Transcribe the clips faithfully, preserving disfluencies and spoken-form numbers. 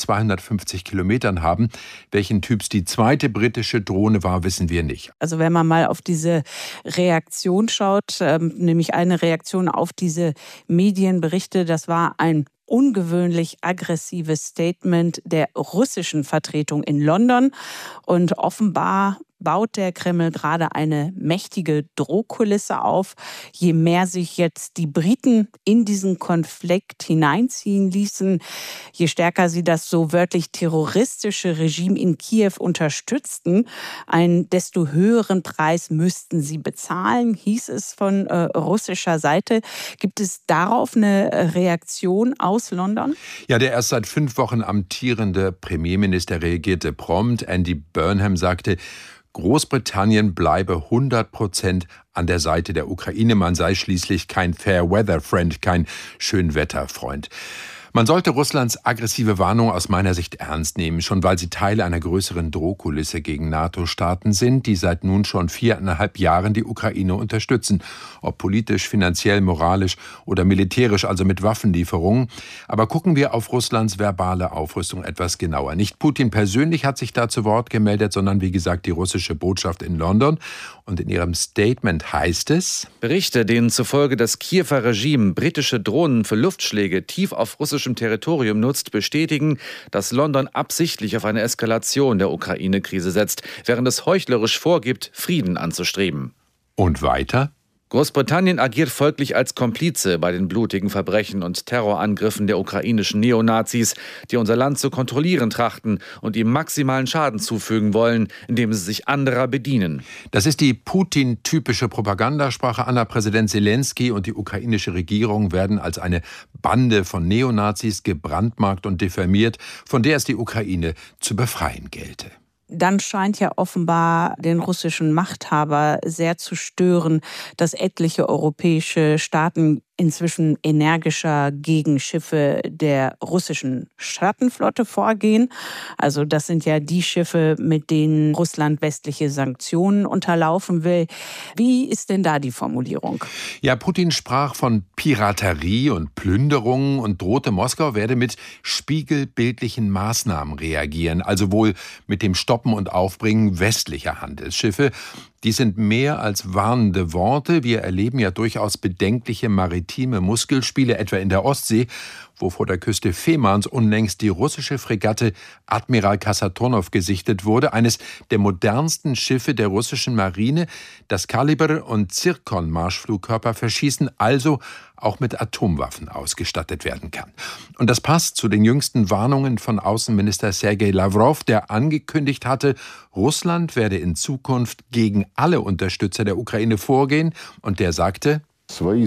zweihundertfünfzig Kilometern haben. Welchen Typs die zweite britische Drohne war, wissen wir nicht. Also wenn man mal auf diese Reaktion schaut, ähm, nämlich eine Reaktion auf diese Medienberichte, das war ein ungewöhnlich aggressives Statement der russischen Vertretung in London. Und offenbar baut der Kreml gerade eine mächtige Drohkulisse auf. Je mehr sich jetzt die Briten in diesen Konflikt hineinziehen ließen, je stärker sie das so wörtlich terroristische Regime in Kiew unterstützten, einen desto höheren Preis müssten sie bezahlen, hieß es von äh, russischer Seite. Gibt es darauf eine Reaktion aus London? Ja, der erst seit fünf Wochen amtierende Premierminister reagierte prompt. Andy Burnham sagte, Großbritannien bleibe hundert Prozent an der Seite der Ukraine. Man sei schließlich kein Fair-Weather-Friend, kein Schönwetterfreund. Man sollte Russlands aggressive Warnung aus meiner Sicht ernst nehmen, schon weil sie Teil einer größeren Drohkulisse gegen NATO-Staaten sind, die seit nun schon viereinhalb Jahren die Ukraine unterstützen. Ob politisch, finanziell, moralisch oder militärisch, also mit Waffenlieferungen. Aber gucken wir auf Russlands verbale Aufrüstung etwas genauer. Nicht Putin persönlich hat sich da zu Wort gemeldet, sondern wie gesagt die russische Botschaft in London. Und in ihrem Statement heißt es: Berichte, denen zufolge das Kiewer Regime britische Drohnen für Luftschläge tief auf russischem Territorium nutzt, bestätigen, dass London absichtlich auf eine Eskalation der Ukraine-Krise setzt, während es heuchlerisch vorgibt, Frieden anzustreben. Und weiter? Großbritannien agiert folglich als Komplize bei den blutigen Verbrechen und Terrorangriffen der ukrainischen Neonazis, die unser Land zu kontrollieren trachten und ihm maximalen Schaden zufügen wollen, indem sie sich anderer bedienen. Das ist die Putin-typische Propagandasprache an. Präsident Zelensky und die ukrainische Regierung werden als eine Bande von Neonazis gebrandmarkt und diffamiert, von der es die Ukraine zu befreien gelte. Dann scheint ja offenbar den russischen Machthaber sehr zu stören, dass etliche europäische Staaten inzwischen energischer gegen Schiffe der russischen Schattenflotte vorgehen. Also das sind ja die Schiffe, mit denen Russland westliche Sanktionen unterlaufen will. Wie ist denn da die Formulierung? Ja, Putin sprach von Piraterie und Plünderungen und drohte, Moskau werde mit spiegelbildlichen Maßnahmen reagieren, also wohl mit dem Stoppen und Aufbringen westlicher Handelsschiffe. Dies sind mehr als warnende Worte. Wir erleben ja durchaus bedenkliche maritime Muskelspiele, etwa in der Ostsee, wo vor der Küste Femans unlängst die russische Fregatte Admiral Kasatonov gesichtet wurde, eines der modernsten Schiffe der russischen Marine, das Kaliber- und Zirkon-Marschflugkörper verschießen, also auch mit Atomwaffen ausgestattet werden kann. Und das passt zu den jüngsten Warnungen von Außenminister Sergei Lavrov, der angekündigt hatte, Russland werde in Zukunft gegen alle Unterstützer der Ukraine vorgehen, und der sagte: Wir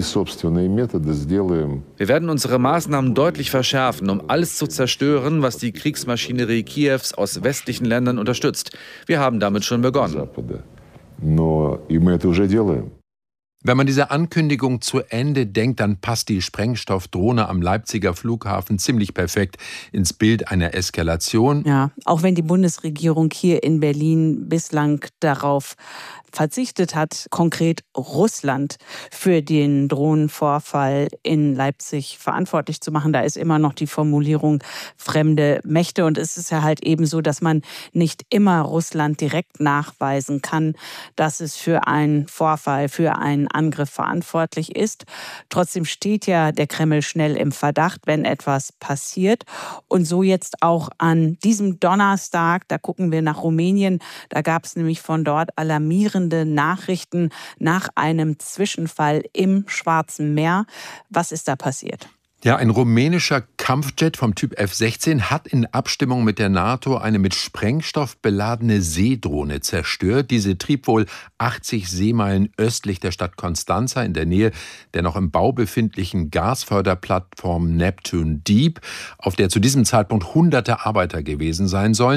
werden unsere Maßnahmen deutlich verschärfen, um alles zu zerstören, was die Kriegsmaschinerie Kiews aus westlichen Ländern unterstützt. Wir haben damit schon begonnen. Wenn man diese Ankündigung zu Ende denkt, dann passt die Sprengstoffdrohne am Leipziger Flughafen ziemlich perfekt ins Bild einer Eskalation. Ja, auch wenn die Bundesregierung hier in Berlin bislang darauf verzichtet hat, konkret Russland für den Drohnenvorfall in Leipzig verantwortlich zu machen. Da ist immer noch die Formulierung fremde Mächte. Und es ist ja halt eben so, dass man nicht immer Russland direkt nachweisen kann, dass es für einen Vorfall, für einen Angriff verantwortlich ist. Trotzdem steht ja der Kreml schnell im Verdacht, wenn etwas passiert. Und so jetzt auch an diesem Donnerstag, da gucken wir nach Rumänien, da gab es nämlich von dort alarmierende Nachrichten nach einem Zwischenfall im Schwarzen Meer. Was ist da passiert? Ja, ein rumänischer Kampfjet vom Typ F sechzehn hat in Abstimmung mit der NATO eine mit Sprengstoff beladene Seedrohne zerstört. Diese trieb wohl achtzig Seemeilen östlich der Stadt Constanța in der Nähe der noch im Bau befindlichen Gasförderplattform Neptune Deep, auf der zu diesem Zeitpunkt hunderte Arbeiter gewesen sein sollen.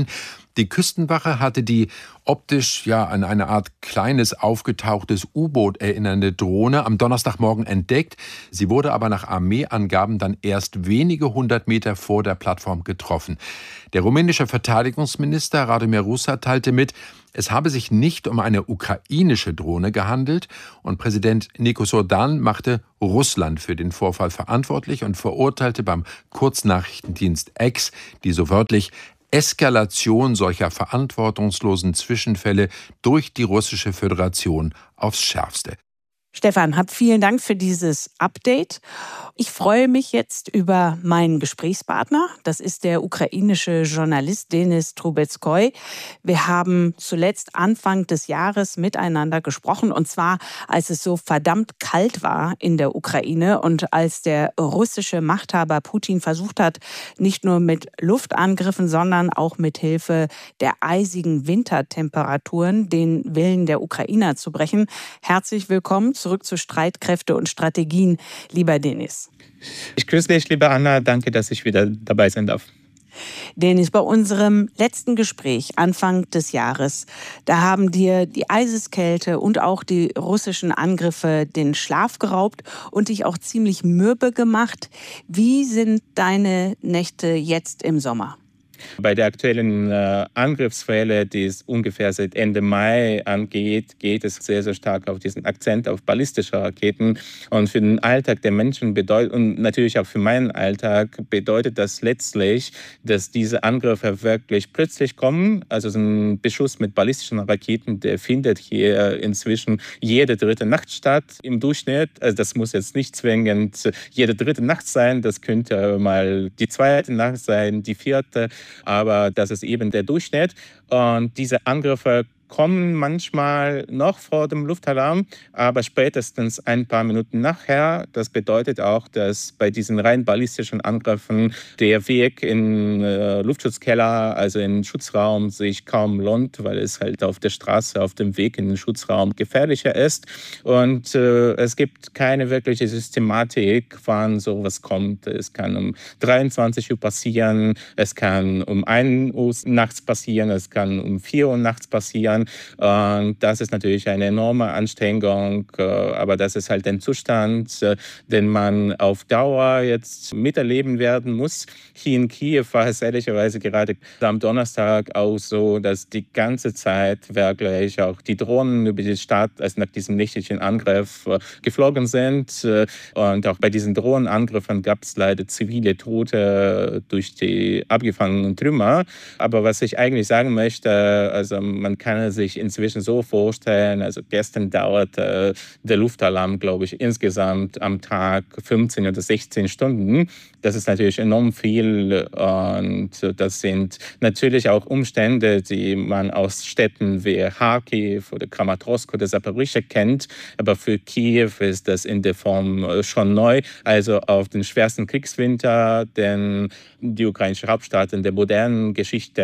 Die Küstenwache hatte die optisch ja an eine Art kleines aufgetauchtes U-Boot erinnernde Drohne am Donnerstagmorgen entdeckt. Sie wurde aber nach Armeeangaben dann erst wenige hundert Meter vor der Plattform getroffen. Der rumänische Verteidigungsminister Radomir Rusa teilte mit, es habe sich nicht um eine ukrainische Drohne gehandelt und Präsident Nikos Orban machte Russland für den Vorfall verantwortlich und verurteilte beim Kurznachrichtendienst X die so wörtlich Eskalation solcher verantwortungslosen Zwischenfälle durch die Russische Föderation aufs Schärfste. Stefan, hab vielen Dank für dieses Update. Ich freue mich jetzt über meinen Gesprächspartner. Das ist der ukrainische Journalist Denis Trubetskoy. Wir haben zuletzt Anfang des Jahres miteinander gesprochen, und zwar, als es so verdammt kalt war in der Ukraine und als der russische Machthaber Putin versucht hat, nicht nur mit Luftangriffen, sondern auch mit Hilfe der eisigen Wintertemperaturen den Willen der Ukrainer zu brechen. Herzlich willkommen zurück zu Streitkräfte und Strategien, lieber Denis. Ich grüße dich, liebe Anna. Danke, dass ich wieder dabei sein darf. Denis, bei unserem letzten Gespräch Anfang des Jahres, da haben dir die Eiseskälte und auch die russischen Angriffe den Schlaf geraubt und dich auch ziemlich mürbe gemacht. Wie sind deine Nächte jetzt im Sommer? Bei der aktuellen äh, Angriffswelle, die es ungefähr seit Ende Mai angeht, geht es sehr, sehr stark auf diesen Akzent auf ballistische Raketen. Und für den Alltag der Menschen bedeutet, und natürlich auch für meinen Alltag, bedeutet das letztlich, dass diese Angriffe wirklich plötzlich kommen. Also so ein Beschuss mit ballistischen Raketen, der findet hier inzwischen jede dritte Nacht statt im Durchschnitt. Also das muss jetzt nicht zwingend jede dritte Nacht sein, das könnte mal die zweite Nacht sein, die vierte. Aber das ist eben der Durchschnitt. Und diese Angriffe kommen manchmal noch vor dem Luftalarm, aber spätestens ein paar Minuten nachher. Das bedeutet auch, dass bei diesen rein ballistischen Angriffen der Weg in äh, Luftschutzkeller, also in den Schutzraum, sich kaum lohnt, weil es halt auf der Straße, auf dem Weg in den Schutzraum gefährlicher ist. Und äh, es gibt keine wirkliche Systematik, wann sowas kommt. Es kann um dreiundzwanzig Uhr passieren, es kann um ein Uhr nachts passieren, es kann um vier Uhr nachts passieren. Und das ist natürlich eine enorme Anstrengung, aber das ist halt ein Zustand, den man auf Dauer jetzt miterleben werden muss. Hier in Kiew war es ehrlicherweise gerade am Donnerstag auch so, dass die ganze Zeit wirklich auch die Drohnen über die Stadt, also nach diesem nächtlichen Angriff, geflogen sind. Und auch bei diesen Drohnenangriffen gab es leider zivile Tote durch die abgefangenen Trümmer. Aber was ich eigentlich sagen möchte, also man kann sich inzwischen so vorstellen, also gestern dauerte der Luftalarm, glaube ich, insgesamt am Tag fünfzehn oder sechzehn Stunden. Das ist natürlich enorm viel und das sind natürlich auch Umstände, die man aus Städten wie Kharkiv oder Kramatorsk oder Saporischschja kennt. Aber für Kiew ist das in der Form schon neu. Also auf den schwersten Kriegswinter, den die ukrainische Hauptstadt in der modernen Geschichte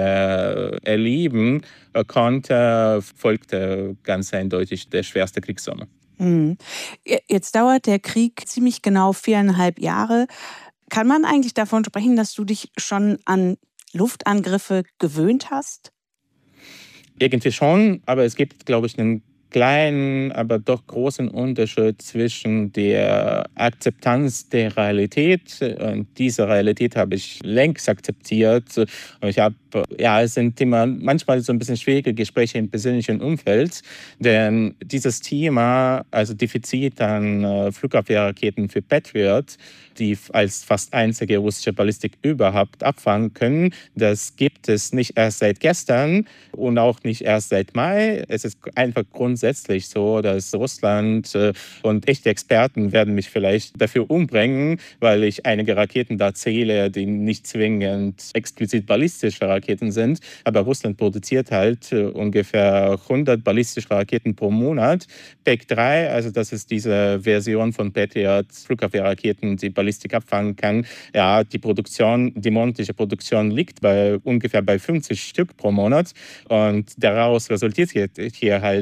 erleben konnte, folgte ganz eindeutig der schwerste Kriegssommer. Mhm. Jetzt dauert der Krieg ziemlich genau viereinhalb Jahre. Kann man eigentlich davon sprechen, dass du dich schon an Luftangriffe gewöhnt hast? Irgendwie schon, aber es gibt, glaube ich, einen kleinen, aber doch großen Unterschied zwischen der Akzeptanz der Realität. Und diese Realität habe ich längst akzeptiert. Ich habe, ja, es sind immer manchmal so ein bisschen schwierige Gespräche im persönlichen Umfeld, denn dieses Thema, also Defizit an Flugabwehrraketen für Patriot, die als fast einzige russische Ballistik überhaupt abfangen können, das gibt es nicht erst seit gestern und auch nicht erst seit Mai. Es ist einfach grundsätzlich so, dass Russland äh, und echte Experten werden mich vielleicht dafür umbringen, weil ich einige Raketen da zähle, die nicht zwingend explizit ballistische Raketen sind. Aber Russland produziert halt äh, ungefähr hundert ballistische Raketen pro Monat. P E K drei, also das ist diese Version von Patriot Flugabwehrraketen, die Ballistik abfangen kann. Ja, die Produktion, die monatliche Produktion liegt bei ungefähr bei fünfzig Stück pro Monat. Und daraus resultiert hier halt automatisch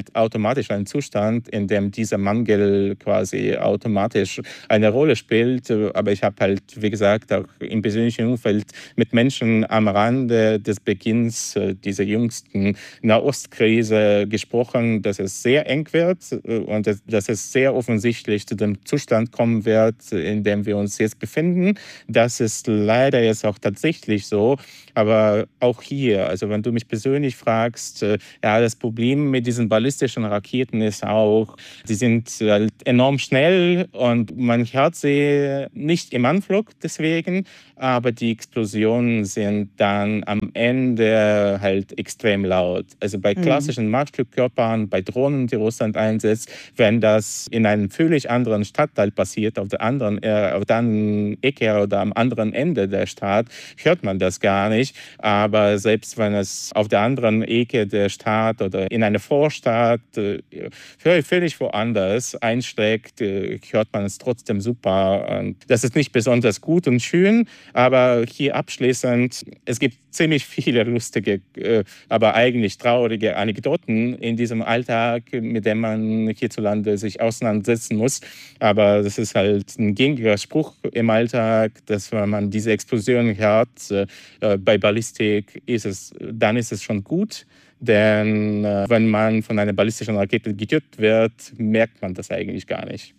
automatisch ein Zustand, in dem dieser Mangel quasi automatisch eine Rolle spielt. Aber ich habe halt, wie gesagt, auch im persönlichen Umfeld mit Menschen am Rande des Beginns dieser jüngsten Nahostkrise gesprochen, dass es sehr eng wird und dass es sehr offensichtlich zu dem Zustand kommen wird, in dem wir uns jetzt befinden. Das ist leider jetzt auch tatsächlich so. Aber auch hier, also wenn du mich persönlich fragst, ja, das Problem mit diesen ballistischen Raketen ist auch, sie sind halt enorm schnell und man hört sie nicht im Anflug deswegen, aber die Explosionen sind dann am Ende halt extrem laut. Also bei klassischen Marschflugkörpern, bei Drohnen, die Russland einsetzt, wenn das in einem völlig anderen Stadtteil passiert, auf der anderen, äh, auf der anderen Ecke oder am anderen Ende der Stadt, hört man das gar nicht. Aber selbst wenn es auf der anderen Ecke der Stadt oder in einer Vorstadt äh, völlig woanders einschlägt, äh, hört man es trotzdem super. Und das ist nicht besonders gut und schön, aber hier abschließend, es gibt ziemlich viele lustige, äh, aber eigentlich traurige Anekdoten in diesem Alltag, mit dem man hierzulande sich auseinandersetzen muss. Aber das ist halt ein gängiger Spruch im Alltag, dass wenn man diese Explosion hört, äh, bei Ballistik ist es, dann ist es schon gut. Denn äh, wenn man von einer ballistischen Rakete getötet wird, merkt man das eigentlich gar nicht.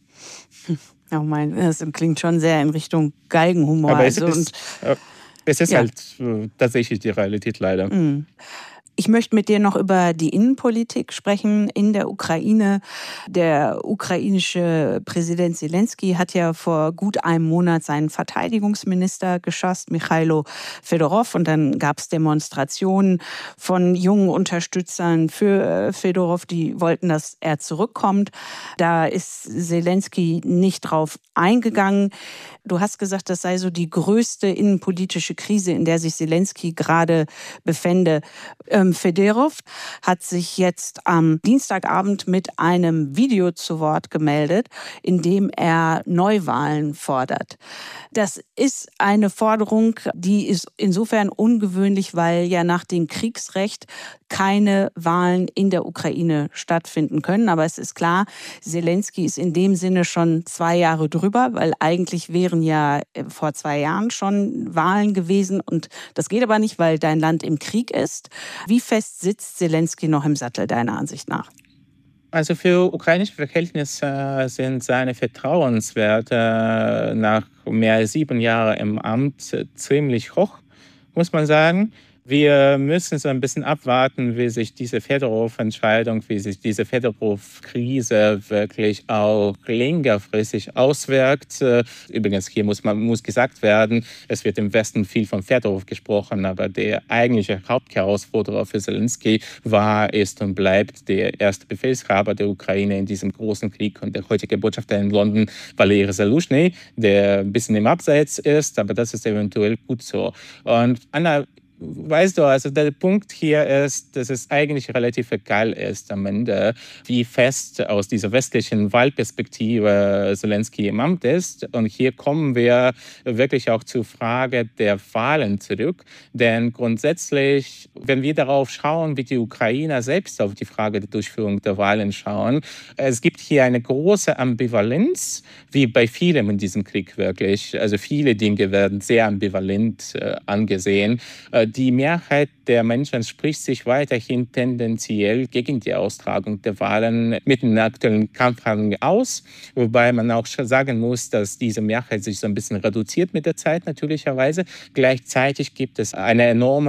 Oh mein, das klingt schon sehr in Richtung Galgenhumor. Aber es also, ist, und, es ist ja. halt äh, tatsächlich die Realität leider. Mm. Ich möchte mit dir noch über die Innenpolitik sprechen in der Ukraine. Der ukrainische Präsident Selensky hat ja vor gut einem Monat seinen Verteidigungsminister geschasst, Michailo Fedorov. Und dann gab es Demonstrationen von jungen Unterstützern für Fedorov, die wollten, dass er zurückkommt. Da ist Selensky nicht drauf eingegangen. Du hast gesagt, das sei so die größte innenpolitische Krise, in der sich Selensky gerade befände. Ähm, Fedorov hat sich jetzt am Dienstagabend mit einem Video zu Wort gemeldet, in dem er Neuwahlen fordert. Das ist eine Forderung, die ist insofern ungewöhnlich, weil ja nach dem Kriegsrecht keine Wahlen in der Ukraine stattfinden können. Aber es ist klar, Selensky ist in dem Sinne schon zwei Jahre drüber, weil eigentlich wären ja vor zwei Jahren schon Wahlen gewesen. Und das geht aber nicht, weil dein Land im Krieg ist. Wie fest sitzt Selensky noch im Sattel, deiner Ansicht nach? Also für ukrainische Verhältnisse sind seine Vertrauenswerte nach mehr als sieben Jahren im Amt ziemlich hoch, muss man sagen. Wir müssen so ein bisschen abwarten, wie sich diese Fedorov-Entscheidung, wie sich diese Fedorov-Krise wirklich auch längerfristig auswirkt. Übrigens, hier muss, man, muss gesagt werden, es wird im Westen viel von Fedorov gesprochen, aber der eigentliche Hauptherausforderer für Selensky war, ist und bleibt der erste Befehlshaber der Ukraine in diesem großen Krieg und der heutige Botschafter in London, Valery Zaluzhny, der ein bisschen im Abseits ist, aber das ist eventuell gut so. Und Anna, weißt du, also der Punkt hier ist, dass es eigentlich relativ egal ist am Ende, wie fest aus dieser westlichen Wahlperspektive Selensky im Amt ist. Und hier kommen wir wirklich auch zur Frage der Wahlen zurück. Denn grundsätzlich, wenn wir darauf schauen, wie die Ukrainer selbst auf die Frage der Durchführung der Wahlen schauen, es gibt hier eine große Ambivalenz, wie bei vielem in diesem Krieg wirklich. Also viele Dinge werden sehr ambivalent äh, angesehen. Äh, Die Mehrheit der Menschen spricht sich weiterhin tendenziell gegen die Austragung der Wahlen mit den aktuellen Kampfhandlungen aus, wobei man auch schon sagen muss, dass diese Mehrheit sich so ein bisschen reduziert mit der Zeit natürlicherweise. Gleichzeitig gibt es eine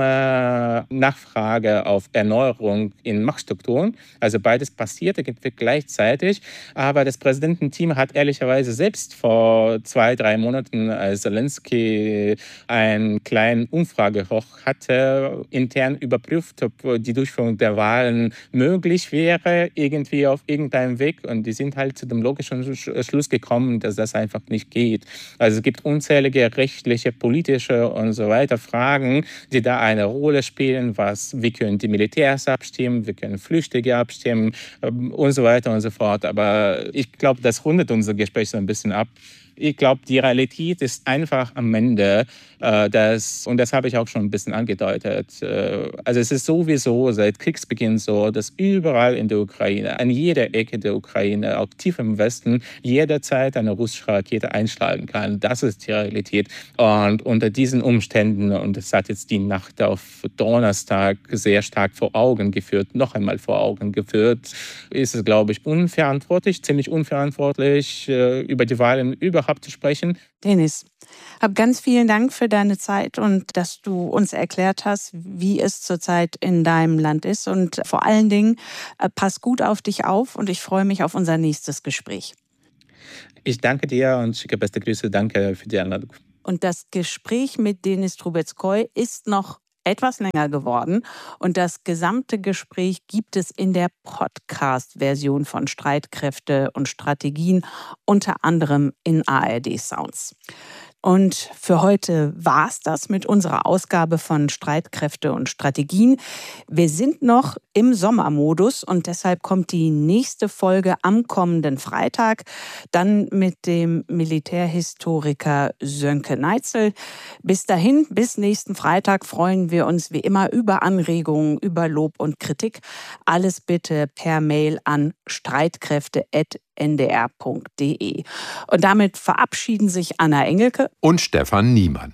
enorme Nachfrage auf Erneuerung in Machtstrukturen. Also beides passiert irgendwie gleichzeitig, aber das Präsidententeam hat ehrlicherweise selbst vor zwei, drei Monaten, als Selensky einen kleinen Umfragehoch hatte, intern überprüft, ob die Durchführung der Wahlen möglich wäre, irgendwie auf irgendeinem Weg. Und die sind halt zu dem logischen Schluss gekommen, dass das einfach nicht geht. Also es gibt unzählige rechtliche, politische und so weiter Fragen, die da eine Rolle spielen. Was, wie können die Militärs abstimmen, wie können Flüchtlinge abstimmen und so weiter und so fort. Aber ich glaube, das rundet unser Gespräch so ein bisschen ab. Ich glaube, die Realität ist einfach am Ende, äh, dass, und das habe ich auch schon ein bisschen angedeutet, äh, also es ist sowieso seit Kriegsbeginn so, dass überall in der Ukraine, an jeder Ecke der Ukraine, auch tief im Westen, jederzeit eine russische Rakete einschlagen kann. Das ist die Realität. Und unter diesen Umständen, und das hat jetzt die Nacht auf Donnerstag sehr stark vor Augen geführt, noch einmal vor Augen geführt, ist es, glaube ich, unverantwortlich, ziemlich unverantwortlich, äh, über die Wahlen überhaupt zu sprechen. Denis, hab ganz vielen Dank für deine Zeit und dass du uns erklärt hast, wie es zurzeit in deinem Land ist. Und vor allen Dingen, äh, pass gut auf dich auf und ich freue mich auf unser nächstes Gespräch. Ich danke dir und schicke beste Grüße. Danke für die Einladung. Und das Gespräch mit Denis Trubetskoy ist noch etwas länger geworden. Und das gesamte Gespräch gibt es in der Podcast-Version von Streitkräfte und Strategien, unter anderem in A R D Sounds. Und für heute war es das mit unserer Ausgabe von Streitkräfte und Strategien. Wir sind noch im Sommermodus und deshalb kommt die nächste Folge am kommenden Freitag, dann mit dem Militärhistoriker Sönke Neitzel. Bis dahin, bis nächsten Freitag freuen wir uns wie immer über Anregungen, über Lob und Kritik. Alles bitte per Mail an streitkräfte at n d r punkt d e. Und damit verabschieden sich Anna Engelke und Stefan Niemann.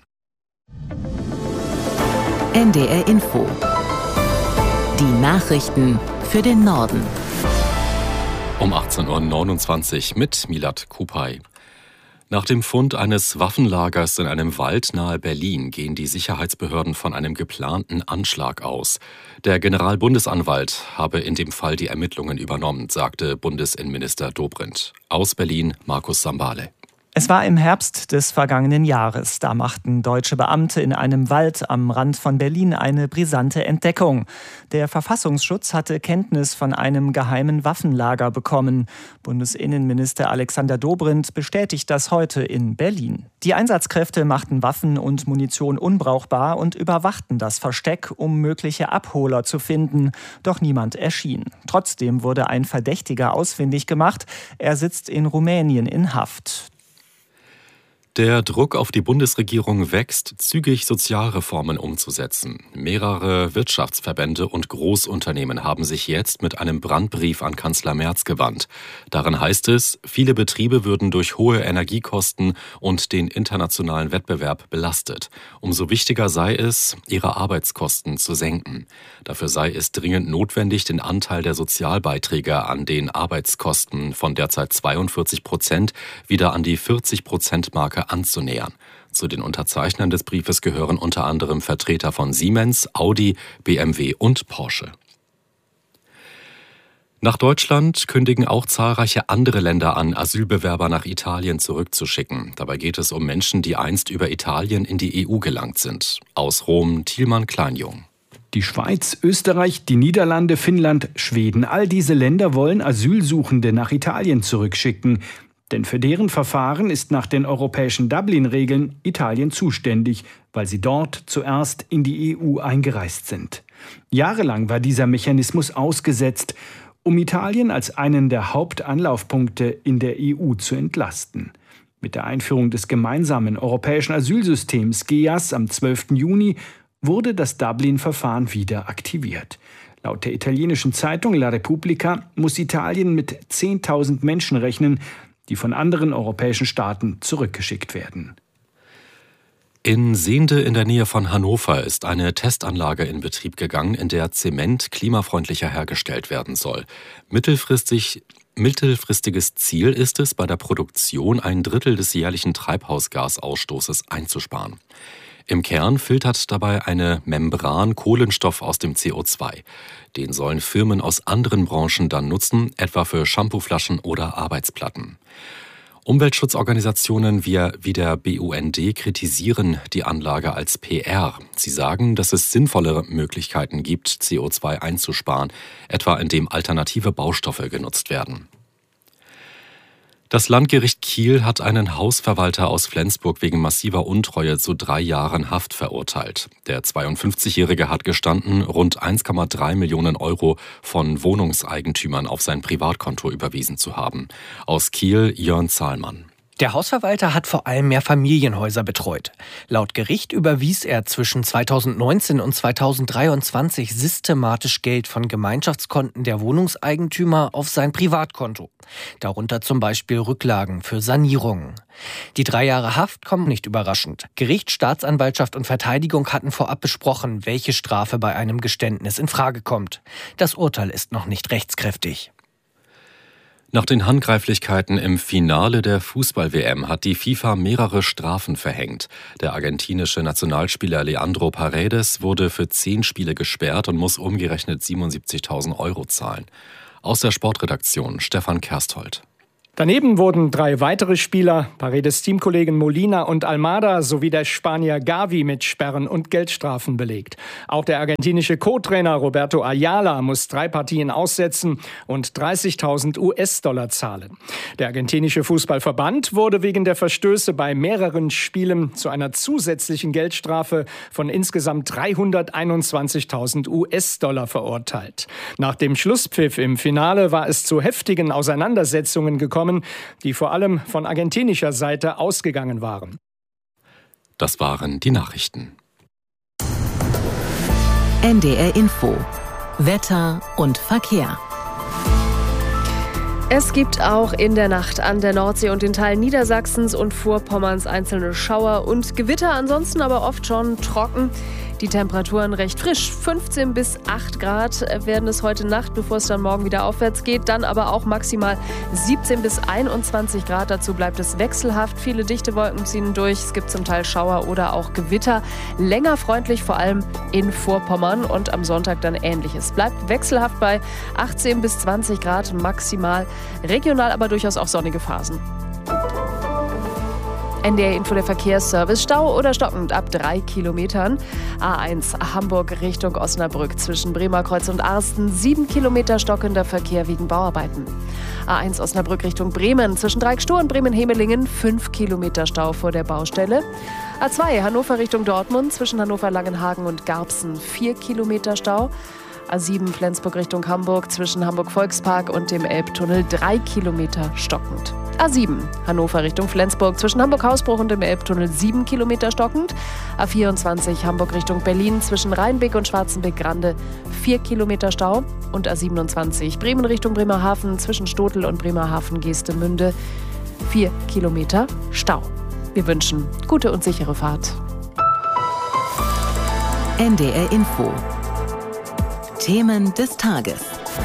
N D R Info. Die Nachrichten für den Norden. Um achtzehn Uhr neunundzwanzig mit Milad Kupay. Nach dem Fund eines Waffenlagers in einem Wald nahe Berlin gehen die Sicherheitsbehörden von einem geplanten Anschlag aus. Der Generalbundesanwalt habe in dem Fall die Ermittlungen übernommen, sagte Bundesinnenminister Dobrindt. Aus Berlin Markus Sambale. Es war im Herbst des vergangenen Jahres. Da machten deutsche Beamte in einem Wald am Rand von Berlin eine brisante Entdeckung. Der Verfassungsschutz hatte Kenntnis von einem geheimen Waffenlager bekommen. Bundesinnenminister Alexander Dobrindt bestätigt das heute in Berlin. Die Einsatzkräfte machten Waffen und Munition unbrauchbar und überwachten das Versteck, um mögliche Abholer zu finden. Doch niemand erschien. Trotzdem wurde ein Verdächtiger ausfindig gemacht. Er sitzt in Rumänien in Haft. Der Druck auf die Bundesregierung wächst, zügig Sozialreformen umzusetzen. Mehrere Wirtschaftsverbände und Großunternehmen haben sich jetzt mit einem Brandbrief an Kanzler Merz gewandt. Darin heißt es, viele Betriebe würden durch hohe Energiekosten und den internationalen Wettbewerb belastet. Umso wichtiger sei es, ihre Arbeitskosten zu senken. Dafür sei es dringend notwendig, den Anteil der Sozialbeiträge an den Arbeitskosten von derzeit zweiundvierzig Prozent wieder an die vierzig Prozent Marke anzunähern. Zu den Unterzeichnern des Briefes gehören unter anderem Vertreter von Siemens, Audi, B M W und Porsche. Nach Deutschland kündigen auch zahlreiche andere Länder an, Asylbewerber nach Italien zurückzuschicken. Dabei geht es um Menschen, die einst über Italien in die E U gelangt sind. Aus Rom Thielmann Kleinjung. Die Schweiz, Österreich, die Niederlande, Finnland, Schweden, all diese Länder wollen Asylsuchende nach Italien zurückschicken. Denn für deren Verfahren ist nach den europäischen Dublin-Regeln Italien zuständig, weil sie dort zuerst in die E U eingereist sind. Jahrelang war dieser Mechanismus ausgesetzt, um Italien als einen der Hauptanlaufpunkte in der E U zu entlasten. Mit der Einführung des gemeinsamen europäischen Asylsystems G E A S am zwölften Juni wurde das Dublin-Verfahren wieder aktiviert. Laut der italienischen Zeitung La Repubblica muss Italien mit zehntausend Menschen rechnen, die von anderen europäischen Staaten zurückgeschickt werden. In Sehnde in der Nähe von Hannover ist eine Testanlage in Betrieb gegangen, in der Zement klimafreundlicher hergestellt werden soll. Mittelfristig, mittelfristiges Ziel ist es, bei der Produktion ein Drittel des jährlichen Treibhausgasausstoßes einzusparen. Im Kern filtert dabei eine Membran Kohlenstoff aus dem C O zwei. Den sollen Firmen aus anderen Branchen dann nutzen, etwa für Shampooflaschen oder Arbeitsplatten. Umweltschutzorganisationen wie, wie der B U N D kritisieren die Anlage als P R. Sie sagen, dass es sinnvollere Möglichkeiten gibt, C O zwei einzusparen, etwa indem alternative Baustoffe genutzt werden. Das Landgericht Kiel hat einen Hausverwalter aus Flensburg wegen massiver Untreue zu drei Jahren Haft verurteilt. Der zweiundfünfzigjährige hat gestanden, rund eins Komma drei Millionen Euro von Wohnungseigentümern auf sein Privatkonto überwiesen zu haben. Aus Kiel Jörn Zahlmann. Der Hausverwalter hat vor allem mehr Familienhäuser betreut. Laut Gericht überwies er zwischen zweitausendneunzehn und zweitausenddreiundzwanzig systematisch Geld von Gemeinschaftskonten der Wohnungseigentümer auf sein Privatkonto. Darunter zum Beispiel Rücklagen für Sanierungen. Die drei Jahre Haft kommen nicht überraschend. Gericht, Staatsanwaltschaft und Verteidigung hatten vorab besprochen, welche Strafe bei einem Geständnis in Frage kommt. Das Urteil ist noch nicht rechtskräftig. Nach den Handgreiflichkeiten im Finale der Fußball-W M hat die FIFA mehrere Strafen verhängt. Der argentinische Nationalspieler Leandro Paredes wurde für zehn Spiele gesperrt und muss umgerechnet siebenundsiebzigtausend Euro zahlen. Aus der Sportredaktion Stefan Kersthold. Daneben wurden drei weitere Spieler, Paredes Teamkollegen Molina und Almada sowie der Spanier Gavi mit Sperren und Geldstrafen belegt. Auch der argentinische Co-Trainer Roberto Ayala muss drei Partien aussetzen und dreißigtausend US-Dollar zahlen. Der argentinische Fußballverband wurde wegen der Verstöße bei mehreren Spielen zu einer zusätzlichen Geldstrafe von insgesamt dreihunderteinundzwanzigtausend US-Dollar verurteilt. Nach dem Schlusspfiff im Finale war es zu heftigen Auseinandersetzungen gekommen, die vor allem von argentinischer Seite ausgegangen waren. Das waren die Nachrichten. N D R Info. Wetter und Verkehr. Es gibt auch in der Nacht an der Nordsee und in Teilen Niedersachsens und Vorpommerns einzelne Schauer und Gewitter, ansonsten aber oft schon trocken. Die Temperaturen recht frisch, fünfzehn bis acht Grad werden es heute Nacht, bevor es dann morgen wieder aufwärts geht. Dann aber auch maximal siebzehn bis einundzwanzig Grad. Dazu bleibt es wechselhaft. Viele dichte Wolken ziehen durch. Es gibt zum Teil Schauer oder auch Gewitter. Länger freundlich, vor allem in Vorpommern, und am Sonntag dann Ähnliches. Bleibt wechselhaft bei achtzehn bis zwanzig Grad maximal. Regional aber durchaus auch sonnige Phasen. N D R Info, der Verkehrsservice. Stau oder stockend ab drei Kilometern. A eins Hamburg Richtung Osnabrück zwischen Bremerkreuz und Arsten. sieben Kilometer stockender Verkehr wegen Bauarbeiten. A eins Osnabrück Richtung Bremen zwischen Dreieckstoh und Bremen-Hemelingen. fünf Kilometer Stau vor der Baustelle. A zwei Hannover Richtung Dortmund zwischen Hannover-Langenhagen und Garbsen. vier Kilometer Stau. A sieben Flensburg Richtung Hamburg zwischen Hamburg-Volkspark und dem Elbtunnel. drei Kilometer stockend. A sieben Hannover Richtung Flensburg zwischen Hamburg-Hausbruch und dem Elbtunnel. sieben Kilometer stockend. A vierundzwanzig Hamburg Richtung Berlin zwischen Rheinbeck und Schwarzenbeck-Grande. vier Kilometer Stau. Und A siebenundzwanzig Bremen Richtung Bremerhaven zwischen Stotel und Bremerhaven-Geestemünde. vier Kilometer Stau. Wir wünschen gute und sichere Fahrt. N D R Info. Themen des Tages.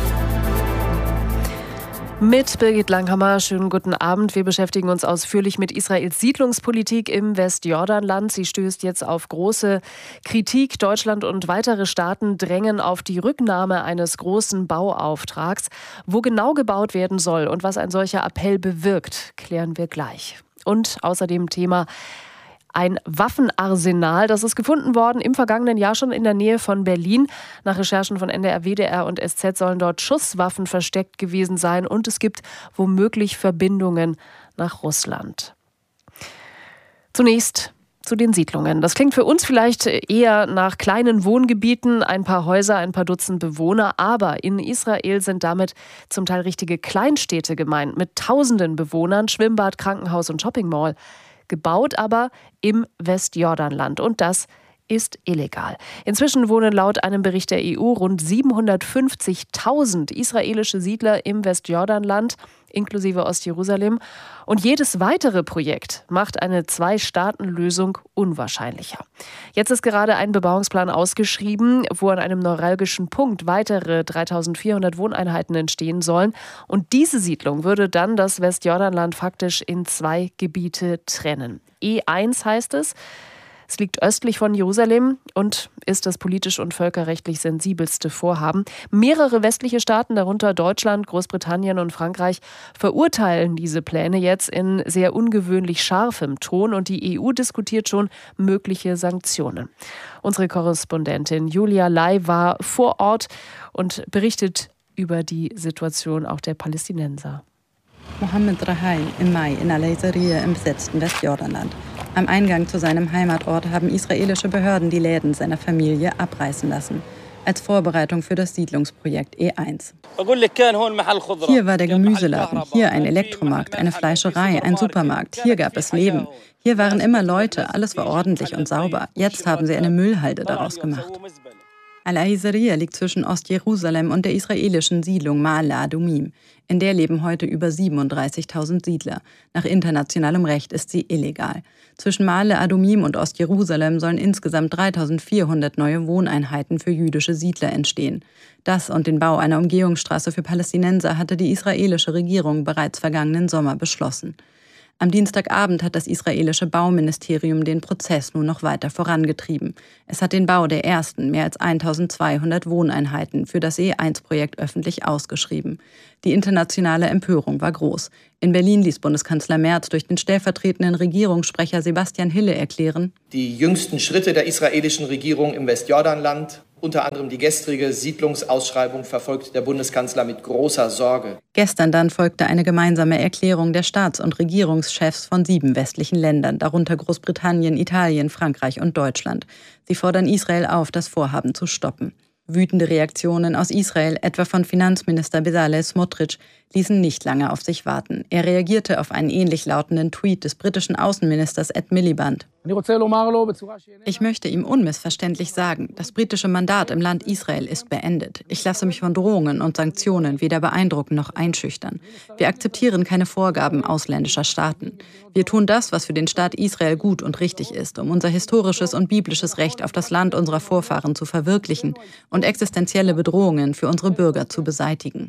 Mit Birgit Langhammer, schönen guten Abend. Wir beschäftigen uns ausführlich mit Israels Siedlungspolitik im Westjordanland. Sie stößt jetzt auf große Kritik. Deutschland und weitere Staaten drängen auf die Rücknahme eines großen Bauauftrags. Wo genau gebaut werden soll und was ein solcher Appell bewirkt, klären wir gleich. Und außerdem Thema ein Waffenarsenal, das ist gefunden worden im vergangenen Jahr schon in der Nähe von Berlin. Nach Recherchen von N D R, W D R und S Z sollen dort Schusswaffen versteckt gewesen sein und es gibt womöglich Verbindungen nach Russland. Zunächst zu den Siedlungen. Das klingt für uns vielleicht eher nach kleinen Wohngebieten, ein paar Häuser, ein paar Dutzend Bewohner, aber in Israel sind damit zum Teil richtige Kleinstädte gemeint, mit tausenden Bewohnern, Schwimmbad, Krankenhaus und Shoppingmall. Gebaut aber im Westjordanland und das ist illegal. Inzwischen wohnen laut einem Bericht der E U rund siebenhundertfünfzigtausend israelische Siedler im Westjordanland, inklusive Ostjerusalem. Und jedes weitere Projekt macht eine Zwei-Staaten-Lösung unwahrscheinlicher. Jetzt ist gerade ein Bebauungsplan ausgeschrieben, wo an einem neuralgischen Punkt weitere dreitausendvierhundert Wohneinheiten entstehen sollen. Und diese Siedlung würde dann das Westjordanland faktisch in zwei Gebiete trennen. E eins heißt es. Es liegt östlich von Jerusalem und ist das politisch und völkerrechtlich sensibelste Vorhaben. Mehrere westliche Staaten, darunter Deutschland, Großbritannien und Frankreich, verurteilen diese Pläne jetzt in sehr ungewöhnlich scharfem Ton und die E U diskutiert schon mögliche Sanktionen. Unsere Korrespondentin Julia Lai war vor Ort und berichtet über die Situation auch der Palästinenser. Mohammed Rahai im Mai in Al-Azariya im besetzten Westjordanland. Am Eingang zu seinem Heimatort haben israelische Behörden die Läden seiner Familie abreißen lassen. als Vorbereitung für das Siedlungsprojekt E eins. Hier war der Gemüseladen, hier ein Elektromarkt, eine Fleischerei, ein Supermarkt. Hier gab es Leben. Hier waren immer Leute, alles war ordentlich und sauber. Jetzt haben sie eine Müllhalde daraus gemacht. Al-Aizariya liegt zwischen Ostjerusalem und der israelischen Siedlung Ma'ale Adumim. In der leben heute über siebenunddreißigtausend Siedler. Nach internationalem Recht ist sie illegal. Zwischen Ma'ale Adumim und Ostjerusalem sollen insgesamt dreitausendvierhundert neue Wohneinheiten für jüdische Siedler entstehen. Das und den Bau einer Umgehungsstraße für Palästinenser hatte die israelische Regierung bereits vergangenen Sommer beschlossen. Am Dienstagabend hat das israelische Bauministerium den Prozess nun noch weiter vorangetrieben. Es hat den Bau der ersten mehr als eintausendzweihundert Wohneinheiten für das E eins Projekt öffentlich ausgeschrieben. Die internationale Empörung war groß. In Berlin ließ Bundeskanzler Merz durch den stellvertretenden Regierungssprecher Sebastian Hille erklären: Die jüngsten Schritte der israelischen Regierung im Westjordanland, unter anderem die gestrige Siedlungsausschreibung, verfolgt der Bundeskanzler mit großer Sorge. Gestern dann folgte eine gemeinsame Erklärung der Staats- und Regierungschefs von sieben westlichen Ländern, darunter Großbritannien, Italien, Frankreich und Deutschland. Sie fordern Israel auf, das Vorhaben zu stoppen. Wütende Reaktionen aus Israel, etwa von Finanzminister Bezalel Smotrich, ließen nicht lange auf sich warten. Er reagierte auf einen ähnlich lautenden Tweet des britischen Außenministers Ed Miliband. Ich möchte ihm unmissverständlich sagen, das britische Mandat im Land Israel ist beendet. Ich lasse mich von Drohungen und Sanktionen weder beeindrucken noch einschüchtern. Wir akzeptieren keine Vorgaben ausländischer Staaten. Wir tun das, was für den Staat Israel gut und richtig ist, um unser historisches und biblisches Recht auf das Land unserer Vorfahren zu verwirklichen und existenzielle Bedrohungen für unsere Bürger zu beseitigen.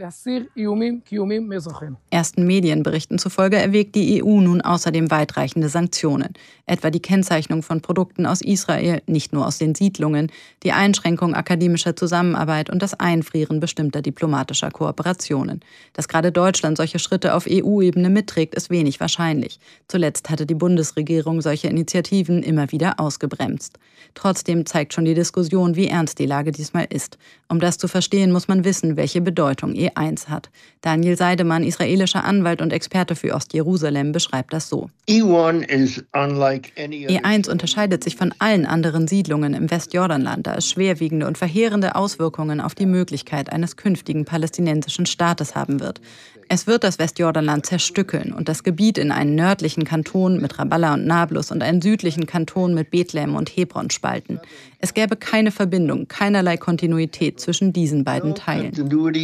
Ersten Medienberichten zufolge erwägt die E U nun außerdem weitreichende Sanktionen, etwa die Kennzeichnung von Produkten aus Israel, nicht nur aus den Siedlungen, die Einschränkung akademischer Zusammenarbeit und das Einfrieren bestimmter diplomatischer Kooperationen. Dass gerade Deutschland solche Schritte auf E U-Ebene mitträgt, ist wenig wahrscheinlich. Zuletzt hatte die Bundesregierung solche Initiativen immer wieder ausgebremst. Trotzdem zeigt schon die Diskussion, wie ernst die Lage diesmal ist. Um das zu verstehen, muss man wissen, welche Bedeutung E eins hat. Daniel Seidemann, israelischer Anwalt und Experte für Ostjerusalem, beschreibt das so. E eins unterscheidet sich von allen anderen Siedlungen im Westjordanland, da es schwerwiegende und verheerende Auswirkungen auf die Möglichkeit eines künftigen palästinensischen Staates haben wird. Es wird das Westjordanland zerstückeln und das Gebiet in einen nördlichen Kanton mit Ramallah und Nablus und einen südlichen Kanton mit Bethlehem und Hebron spalten. Es gäbe keine Verbindung, keinerlei Kontinuität zwischen diesen beiden Teilen.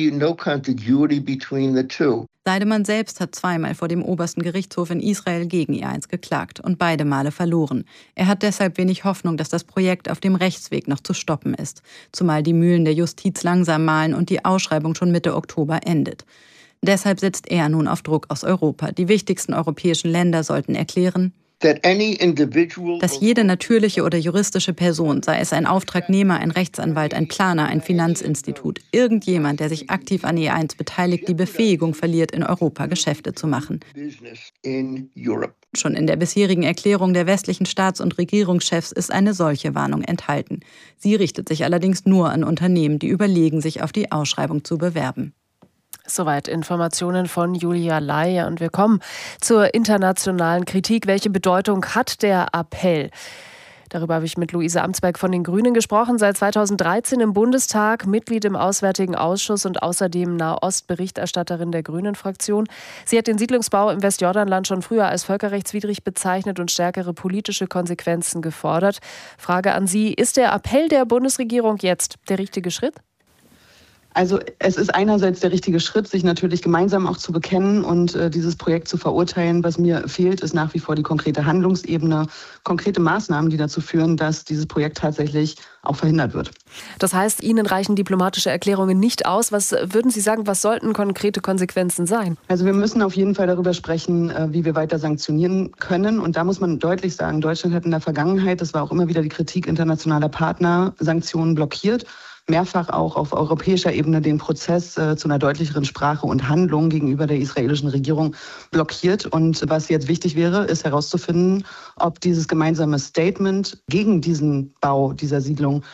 Seidemann selbst hat zweimal vor dem obersten Gerichtshof in Israel gegen E eins geklagt und beide Male verloren. Er hat deshalb wenig Hoffnung, dass das Projekt auf dem Rechtsweg noch zu stoppen ist, zumal die Mühlen der Justiz langsam mahlen und die Ausschreibung schon Mitte Oktober endet. Deshalb setzt er nun auf Druck aus Europa. Die wichtigsten europäischen Länder sollten erklären, dass jede natürliche oder juristische Person, sei es ein Auftragnehmer, ein Rechtsanwalt, ein Planer, ein Finanzinstitut, irgendjemand, der sich aktiv an E eins beteiligt, die Befähigung verliert, in Europa Geschäfte zu machen. Schon in der bisherigen Erklärung der westlichen Staats- und Regierungschefs ist eine solche Warnung enthalten. Sie richtet sich allerdings nur an Unternehmen, die überlegen, sich auf die Ausschreibung zu bewerben. Soweit Informationen von Julia Lai. Und wir kommen zur internationalen Kritik. Welche Bedeutung hat der Appell? Darüber habe ich mit Luise Amtsberg von den Grünen gesprochen. Seit zweitausenddreizehn im Bundestag, Mitglied im Auswärtigen Ausschuss und außerdem Nahost-Berichterstatterin der Grünen-Fraktion. Sie hat den Siedlungsbau im Westjordanland schon früher als völkerrechtswidrig bezeichnet und stärkere politische Konsequenzen gefordert. Frage an Sie, ist der Appell der Bundesregierung jetzt der richtige Schritt? Also es ist einerseits der richtige Schritt, sich natürlich gemeinsam auch zu bekennen und äh, dieses Projekt zu verurteilen. Was mir fehlt, ist nach wie vor die konkrete Handlungsebene, konkrete Maßnahmen, die dazu führen, dass dieses Projekt tatsächlich auch verhindert wird. Das heißt, Ihnen reichen diplomatische Erklärungen nicht aus. Was würden Sie sagen, was sollten konkrete Konsequenzen sein? Also wir müssen auf jeden Fall darüber sprechen, äh, wie wir weiter sanktionieren können. Und da muss man deutlich sagen, Deutschland hat in der Vergangenheit, das war auch immer wieder die Kritik internationaler Partner, Sanktionen blockiert. Mehrfach auch auf europäischer Ebene den Prozess äh, zu einer deutlicheren Sprache und Handlung gegenüber der israelischen Regierung blockiert. Und was jetzt wichtig wäre, ist herauszufinden, ob dieses gemeinsame Statement gegen diesen Bau dieser Siedlung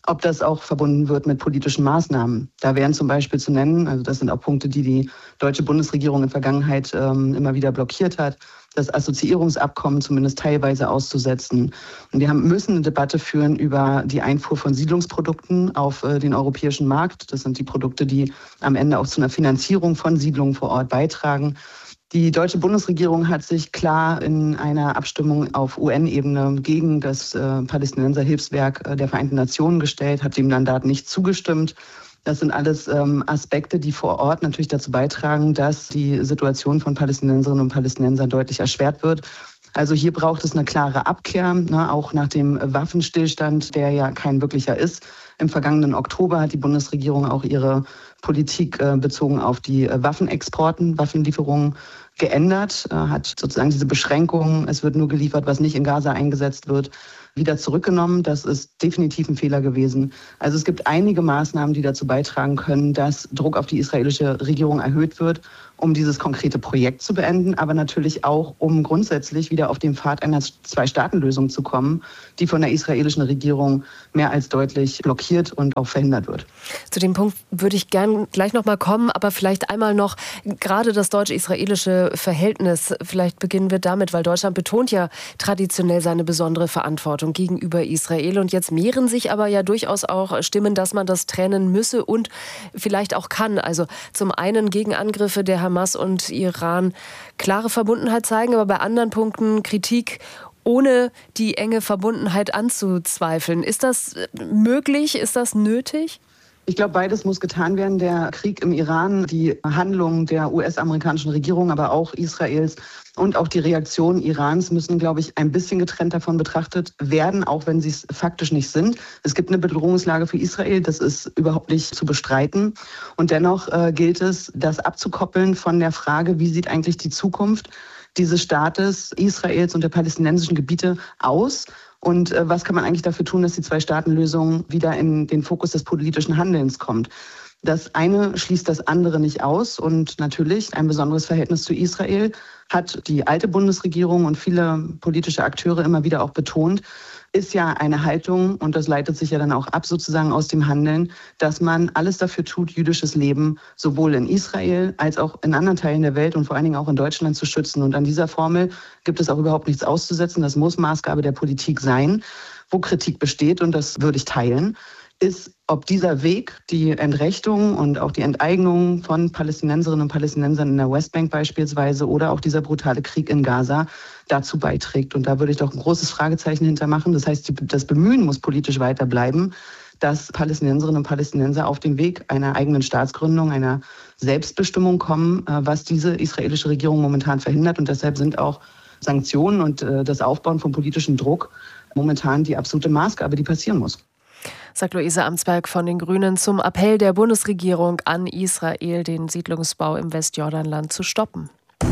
ob das auch verbunden wird mit politischen Maßnahmen. Da wären zum Beispiel zu nennen, also das sind auch Punkte, die die deutsche Bundesregierung in der Vergangenheit ähm, immer wieder blockiert hat, das Assoziierungsabkommen zumindest teilweise auszusetzen. Und wir haben, müssen eine Debatte führen über die Einfuhr von Siedlungsprodukten auf äh, den europäischen Markt. Das sind die Produkte, die am Ende auch zu einer Finanzierung von Siedlungen vor Ort beitragen. Die deutsche Bundesregierung hat sich klar in einer Abstimmung auf U N-Ebene gegen das äh, Palästinenser-Hilfswerk äh, der Vereinten Nationen gestellt, hat dem Mandat nicht zugestimmt. Das sind alles ähm, Aspekte, die vor Ort natürlich dazu beitragen, dass die Situation von Palästinenserinnen und Palästinensern deutlich erschwert wird. Also hier braucht es eine klare Abkehr, ne, auch nach dem Waffenstillstand, der ja kein wirklicher ist. Im vergangenen Oktober hat die Bundesregierung auch ihre Politik äh, bezogen auf die äh, Waffenexporten, Waffenlieferungen geändert, äh, hat sozusagen diese Beschränkungen, es wird nur geliefert, was nicht in Gaza eingesetzt wird, wieder zurückgenommen. Das ist definitiv ein Fehler gewesen. Also es gibt einige Maßnahmen, die dazu beitragen können, dass Druck auf die israelische Regierung erhöht wird, um dieses konkrete Projekt zu beenden, aber natürlich auch, um grundsätzlich wieder auf den Pfad einer Zwei-Staaten-Lösung zu kommen, die von der israelischen Regierung mehr als deutlich blockiert und auch verhindert wird. Zu dem Punkt würde ich gern gleich noch mal kommen, aber vielleicht einmal noch gerade das deutsch-israelische Verhältnis. Vielleicht beginnen wir damit, weil Deutschland betont ja traditionell seine besondere Verantwortung gegenüber Israel. Und jetzt mehren sich aber ja durchaus auch Stimmen, dass man das trennen müsse und vielleicht auch kann. Also zum einen Gegenangriffe der Hamas und Iran klare Verbundenheit zeigen, aber bei anderen Punkten Kritik, ohne die enge Verbundenheit anzuzweifeln. Ist das möglich? Ist das nötig? Ich glaube, beides muss getan werden. Der Krieg im Iran, die Handlungen der U S-amerikanischen Regierung, aber auch Israels und auch die Reaktion Irans müssen, glaube ich, ein bisschen getrennt davon betrachtet werden, auch wenn sie es faktisch nicht sind. Es gibt eine Bedrohungslage für Israel, das ist überhaupt nicht zu bestreiten. Und dennoch äh, gilt es, das abzukoppeln von der Frage, wie sieht eigentlich die Zukunft dieses Staates Israels und der palästinensischen Gebiete aus? Und äh, was kann man eigentlich dafür tun, dass die Zwei-Staaten-Lösung wieder in den Fokus des politischen Handelns kommt? Das eine schließt das andere nicht aus. Und natürlich ein besonderes Verhältnis zu Israel hat die alte Bundesregierung und viele politische Akteure immer wieder auch betont, ist ja eine Haltung, und das leitet sich ja dann auch ab sozusagen aus dem Handeln, dass man alles dafür tut, jüdisches Leben sowohl in Israel als auch in anderen Teilen der Welt und vor allen Dingen auch in Deutschland zu schützen. Und an dieser Formel gibt es auch überhaupt nichts auszusetzen. Das muss Maßgabe der Politik sein. Wo Kritik besteht, und das würde ich teilen, ist, ob dieser Weg, die Entrechtung und auch die Enteignung von Palästinenserinnen und Palästinensern in der Westbank beispielsweise oder auch dieser brutale Krieg in Gaza dazu beiträgt. Und da würde ich doch ein großes Fragezeichen hintermachen. Das heißt, das Bemühen muss politisch weiterbleiben, dass Palästinenserinnen und Palästinenser auf den Weg einer eigenen Staatsgründung, einer Selbstbestimmung kommen, was diese israelische Regierung momentan verhindert. Und deshalb sind auch Sanktionen und das Aufbauen von politischem Druck momentan die absolute Maßgabe, die passieren muss. Sagt Luise Amtsberg von den Grünen zum Appell der Bundesregierung an Israel, den Siedlungsbau im Westjordanland zu stoppen.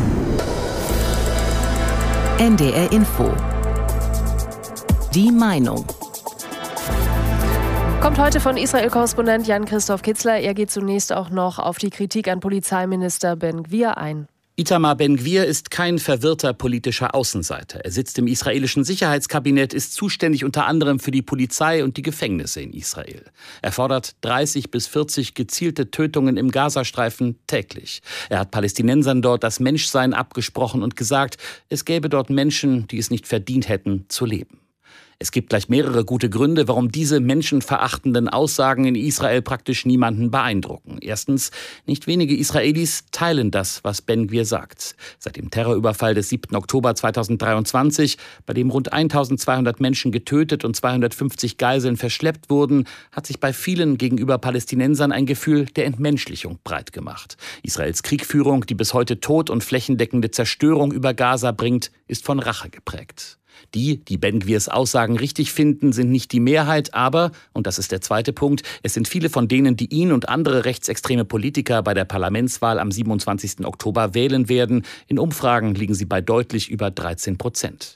N D R Info. Die Meinung. Kommt heute von Israel-Korrespondent Jan-Christoph Kitzler. Er geht zunächst auch noch auf die Kritik an Polizeiminister Ben-Gvir ein. Itamar Ben-Gvir ist kein verwirrter politischer Außenseiter. Er sitzt im israelischen Sicherheitskabinett, ist zuständig unter anderem für die Polizei und die Gefängnisse in Israel. Er fordert dreißig bis vierzig gezielte Tötungen im Gazastreifen täglich. Er hat Palästinensern dort das Menschsein abgesprochen und gesagt, es gäbe dort Menschen, die es nicht verdient hätten, zu leben. Es gibt gleich mehrere gute Gründe, warum diese menschenverachtenden Aussagen in Israel praktisch niemanden beeindrucken. Erstens, nicht wenige Israelis teilen das, was Ben-Gvir sagt. Seit dem Terrorüberfall des siebten Oktober zweitausenddreiundzwanzig, bei dem rund eintausendzweihundert Menschen getötet und zweihundertfünfzig Geiseln verschleppt wurden, hat sich bei vielen gegenüber Palästinensern ein Gefühl der Entmenschlichung breit gemacht. Israels Kriegführung, die bis heute Tod und flächendeckende Zerstörung über Gaza bringt, ist von Rache geprägt. Die, die Ben-Gvirs Aussagen richtig finden, sind nicht die Mehrheit, aber, und das ist der zweite Punkt, es sind viele von denen, die ihn und andere rechtsextreme Politiker bei der Parlamentswahl am siebenundzwanzigsten Oktober wählen werden. In Umfragen liegen sie bei deutlich über dreizehn Prozent.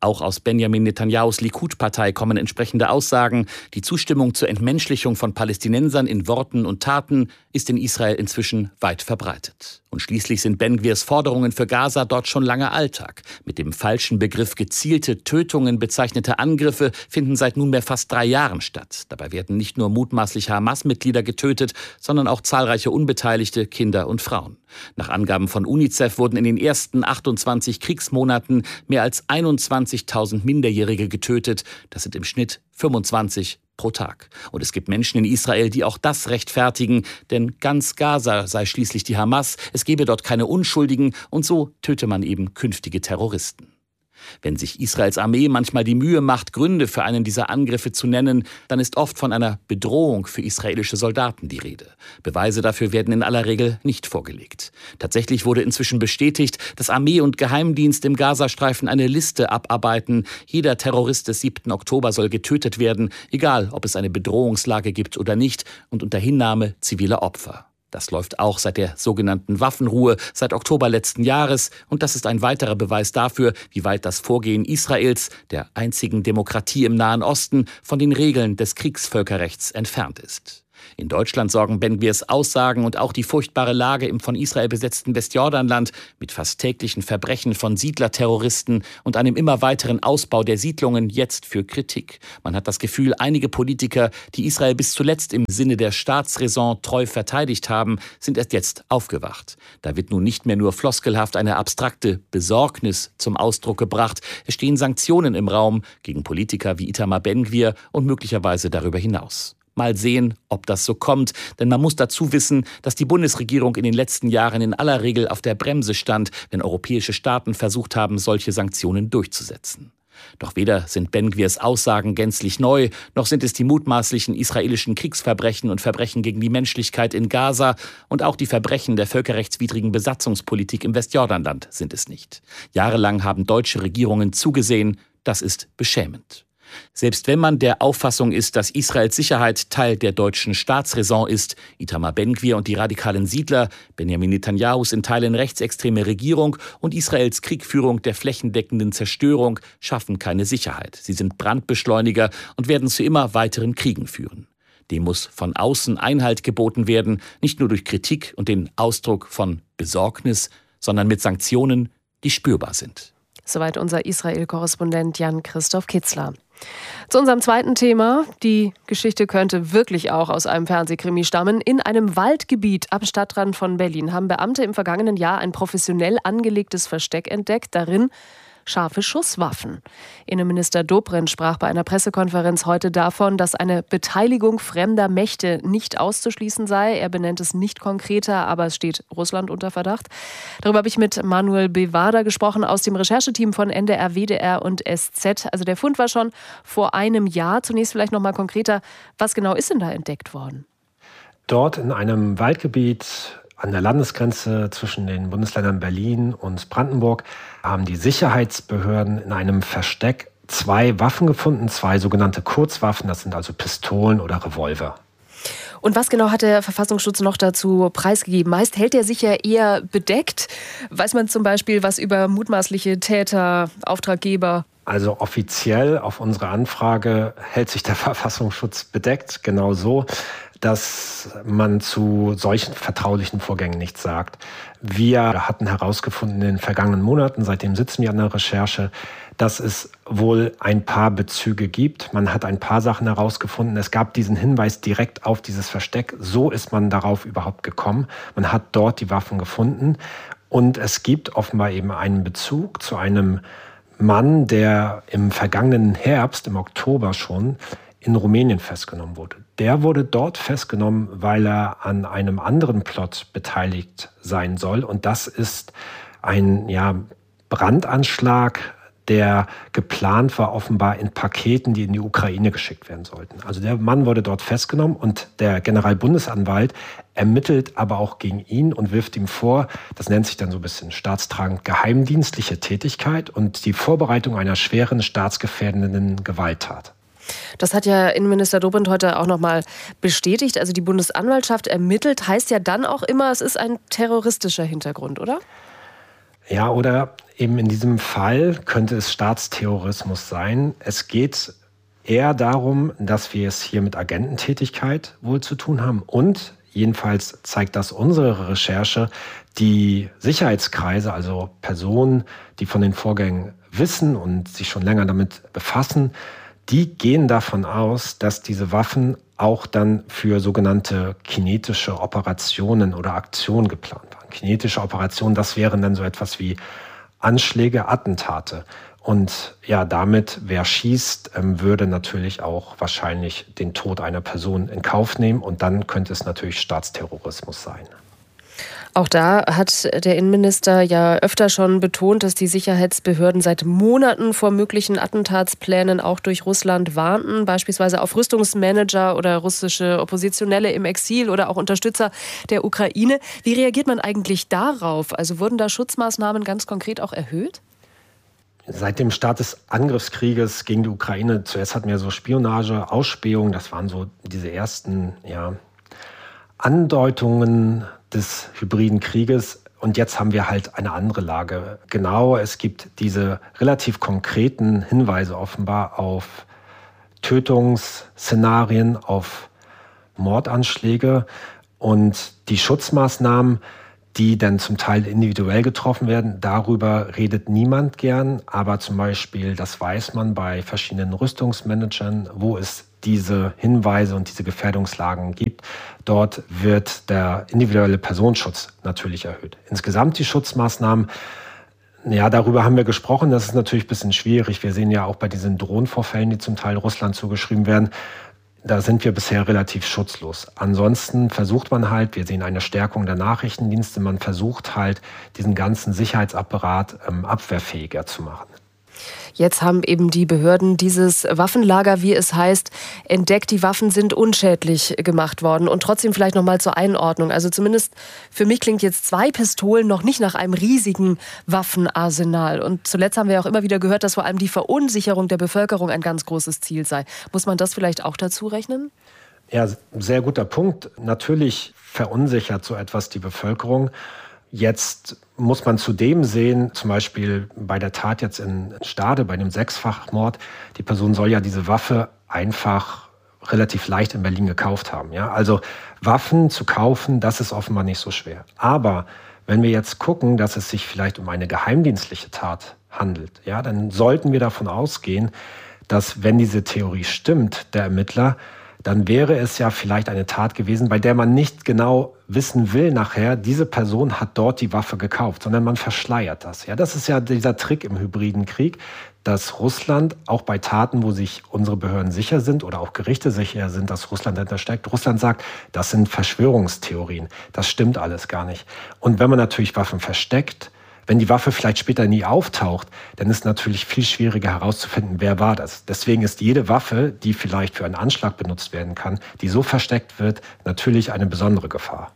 Auch aus Benjamin Netanyahus Likud-Partei kommen entsprechende Aussagen. Die Zustimmung zur Entmenschlichung von Palästinensern in Worten und Taten ist in Israel inzwischen weit verbreitet. Und schließlich sind Ben Gvirs Forderungen für Gaza dort schon lange Alltag. Mit dem falschen Begriff gezielte Tötungen bezeichnete Angriffe finden seit nunmehr fast drei Jahren statt. Dabei werden nicht nur mutmaßliche Hamas-Mitglieder getötet, sondern auch zahlreiche Unbeteiligte, Kinder und Frauen. Nach Angaben von UNICEF wurden in den ersten achtundzwanzig Kriegsmonaten mehr als einundzwanzigtausend Minderjährige getötet. Das sind im Schnitt fünfundzwanzig pro Tag. Und es gibt Menschen in Israel, die auch das rechtfertigen, denn ganz Gaza sei schließlich die Hamas, es gebe dort keine Unschuldigen und so töte man eben künftige Terroristen. Wenn sich Israels Armee manchmal die Mühe macht, Gründe für einen dieser Angriffe zu nennen, dann ist oft von einer Bedrohung für israelische Soldaten die Rede. Beweise dafür werden in aller Regel nicht vorgelegt. Tatsächlich wurde inzwischen bestätigt, dass Armee und Geheimdienst im Gazastreifen eine Liste abarbeiten. Jeder Terrorist des siebten Oktober soll getötet werden, egal ob es eine Bedrohungslage gibt oder nicht, und unter Hinnahme ziviler Opfer. Das läuft auch seit der sogenannten Waffenruhe seit Oktober letzten Jahres. Und das ist ein weiterer Beweis dafür, wie weit das Vorgehen Israels, der einzigen Demokratie im Nahen Osten, von den Regeln des Kriegsvölkerrechts entfernt ist. In Deutschland sorgen Ben Gvirs Aussagen und auch die furchtbare Lage im von Israel besetzten Westjordanland mit fast täglichen Verbrechen von Siedlerterroristen und einem immer weiteren Ausbau der Siedlungen jetzt für Kritik. Man hat das Gefühl, einige Politiker, die Israel bis zuletzt im Sinne der Staatsräson treu verteidigt haben, sind erst jetzt aufgewacht. Da wird nun nicht mehr nur floskelhaft eine abstrakte Besorgnis zum Ausdruck gebracht. Es stehen Sanktionen im Raum gegen Politiker wie Itamar Ben Gvir und möglicherweise darüber hinaus. Mal sehen, ob das so kommt, denn man muss dazu wissen, dass die Bundesregierung in den letzten Jahren in aller Regel auf der Bremse stand, wenn europäische Staaten versucht haben, solche Sanktionen durchzusetzen. Doch weder sind Ben Gvirs Aussagen gänzlich neu, noch sind es die mutmaßlichen israelischen Kriegsverbrechen und Verbrechen gegen die Menschlichkeit in Gaza und auch die Verbrechen der völkerrechtswidrigen Besatzungspolitik im Westjordanland sind es nicht. Jahrelang haben deutsche Regierungen zugesehen, das ist beschämend. Selbst wenn man der Auffassung ist, dass Israels Sicherheit Teil der deutschen Staatsräson ist, Itamar Ben Gvir und die radikalen Siedler, Benjamin Netanyahus in Teilen rechtsextreme Regierung und Israels Kriegführung der flächendeckenden Zerstörung schaffen keine Sicherheit. Sie sind Brandbeschleuniger und werden zu immer weiteren Kriegen führen. Dem muss von außen Einhalt geboten werden, nicht nur durch Kritik und den Ausdruck von Besorgnis, sondern mit Sanktionen, die spürbar sind. Soweit unser Israel-Korrespondent Jan-Christoph Kitzler. Zu unserem zweiten Thema. Die Geschichte könnte wirklich auch aus einem Fernsehkrimi stammen. In einem Waldgebiet am Stadtrand von Berlin haben Beamte im vergangenen Jahr ein professionell angelegtes Versteck entdeckt. Darin scharfe Schusswaffen. Innenminister Dobrindt sprach bei einer Pressekonferenz heute davon, dass eine Beteiligung fremder Mächte nicht auszuschließen sei. Er benennt es nicht konkreter, aber es steht Russland unter Verdacht. Darüber habe ich mit Manuel Bevada gesprochen aus dem Rechercheteam von N D R, W D R und S Z. Also der Fund war schon vor einem Jahr. Zunächst vielleicht noch mal konkreter, was genau ist denn da entdeckt worden? Dort in einem Waldgebiet an der Landesgrenze zwischen den Bundesländern Berlin und Brandenburg haben die Sicherheitsbehörden in einem Versteck zwei Waffen gefunden, zwei sogenannte Kurzwaffen, das sind also Pistolen oder Revolver. Und was genau hat der Verfassungsschutz noch dazu preisgegeben? Meist hält er sich ja eher bedeckt. Weiß man zum Beispiel was über mutmaßliche Täter, Auftraggeber? Also offiziell auf unsere Anfrage hält sich der Verfassungsschutz bedeckt, genau so, dass man zu solchen vertraulichen Vorgängen nichts sagt. Wir hatten herausgefunden in den vergangenen Monaten, seitdem sitzen wir an der Recherche, dass es wohl ein paar Bezüge gibt. Man hat ein paar Sachen herausgefunden. Es gab diesen Hinweis direkt auf dieses Versteck. So ist man darauf überhaupt gekommen. Man hat dort die Waffen gefunden. Und es gibt offenbar eben einen Bezug zu einem Mann, der im vergangenen Herbst, im Oktober schon, in Rumänien festgenommen wurde. Der wurde dort festgenommen, weil er an einem anderen Plot beteiligt sein soll. Und das ist ein ja, Brandanschlag, der geplant war, offenbar in Paketen, die in die Ukraine geschickt werden sollten. Also der Mann wurde dort festgenommen und der Generalbundesanwalt ermittelt aber auch gegen ihn und wirft ihm vor, das nennt sich dann so ein bisschen staatstragend, geheimdienstliche Tätigkeit und die Vorbereitung einer schweren staatsgefährdenden Gewalttat. Das hat ja Innenminister Dobrindt heute auch noch mal bestätigt. Also die Bundesanwaltschaft ermittelt, heißt ja dann auch immer, es ist ein terroristischer Hintergrund, oder? Ja, oder Eben in diesem Fall könnte es Staatsterrorismus sein. Es geht eher darum, dass wir es hier mit Agententätigkeit wohl zu tun haben. Und jedenfalls zeigt das unsere Recherche, die Sicherheitskreise, also Personen, die von den Vorgängen wissen und sich schon länger damit befassen, die gehen davon aus, dass diese Waffen auch dann für sogenannte kinetische Operationen oder Aktionen geplant waren. Kinetische Operationen, das wären dann so etwas wie Anschläge, Attentate. Und ja, damit, wer schießt, würde natürlich auch wahrscheinlich den Tod einer Person in Kauf nehmen. Und dann könnte es natürlich Staatsterrorismus sein. Auch da hat der Innenminister ja öfter schon betont, dass die Sicherheitsbehörden seit Monaten vor möglichen Attentatsplänen auch durch Russland warnten, beispielsweise auf Rüstungsmanager oder russische Oppositionelle im Exil oder auch Unterstützer der Ukraine. Wie reagiert man eigentlich darauf? Also wurden da Schutzmaßnahmen ganz konkret auch erhöht? Seit dem Start des Angriffskrieges gegen die Ukraine, zuerst hatten wir so Spionage, Ausspähung, das waren so diese ersten ja, Andeutungen des hybriden Krieges. Und jetzt haben wir halt eine andere Lage. Genau, es gibt diese relativ konkreten Hinweise offenbar auf Tötungsszenarien, auf Mordanschläge und die Schutzmaßnahmen, die dann zum Teil individuell getroffen werden. Darüber redet niemand gern, aber zum Beispiel, das weiß man bei verschiedenen Rüstungsmanagern, wo es diese Hinweise und diese Gefährdungslagen gibt. Dort wird der individuelle Personenschutz natürlich erhöht. Insgesamt die Schutzmaßnahmen, ja, darüber haben wir gesprochen, das ist natürlich ein bisschen schwierig. Wir sehen ja auch bei diesen Drohnenvorfällen, die zum Teil Russland zugeschrieben werden, da sind wir bisher relativ schutzlos. Ansonsten versucht man halt, wir sehen eine Stärkung der Nachrichtendienste, man versucht halt, diesen ganzen Sicherheitsapparat ähm, abwehrfähiger zu machen. Jetzt haben eben die Behörden dieses Waffenlager, wie es heißt, entdeckt. Die Waffen sind unschädlich gemacht worden. Und trotzdem vielleicht noch mal zur Einordnung. Also zumindest für mich klingt jetzt zwei Pistolen noch nicht nach einem riesigen Waffenarsenal. Und zuletzt haben wir auch immer wieder gehört, dass vor allem die Verunsicherung der Bevölkerung ein ganz großes Ziel sei. Muss man das vielleicht auch dazu rechnen? Ja, sehr guter Punkt. Natürlich verunsichert so etwas die Bevölkerung. Jetzt muss man zudem sehen, zum Beispiel bei der Tat jetzt in Stade, bei dem Sechsfachmord, die Person soll ja diese Waffe einfach relativ leicht in Berlin gekauft haben. Ja? Also Waffen zu kaufen, das ist offenbar nicht so schwer. Aber wenn wir jetzt gucken, dass es sich vielleicht um eine geheimdienstliche Tat handelt, ja, dann sollten wir davon ausgehen, dass, wenn diese Theorie stimmt, der Ermittler, dann wäre es ja vielleicht eine Tat gewesen, bei der man nicht genau wissen will nachher, diese Person hat dort die Waffe gekauft, sondern man verschleiert das. Ja, das ist ja dieser Trick im hybriden Krieg, dass Russland auch bei Taten, wo sich unsere Behörden sicher sind oder auch Gerichte sicher sind, dass Russland dahinter steckt, Russland sagt, das sind Verschwörungstheorien. Das stimmt alles gar nicht. Und wenn man natürlich Waffen versteckt, wenn die Waffe vielleicht später nie auftaucht, dann ist natürlich viel schwieriger herauszufinden, wer war das. Deswegen ist jede Waffe, die vielleicht für einen Anschlag benutzt werden kann, die so versteckt wird, natürlich eine besondere Gefahr.